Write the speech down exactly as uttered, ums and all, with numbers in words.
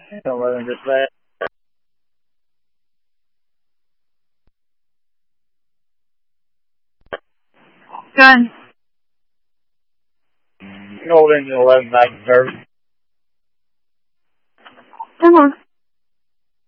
eleven dispatch. Gun. Hold in eleven back to service. Come on.